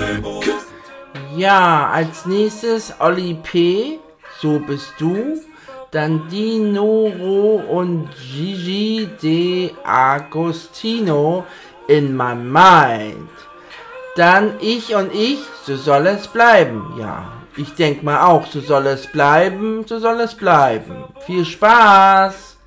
Ja, als nächstes Olli P., so bist du. Dann Dinoro und Gigi De Agostino, in my mind. Dann ich und ich, so soll es bleiben. Ja, ich denk mal auch, so soll es bleiben, so soll es bleiben. Viel Spaß!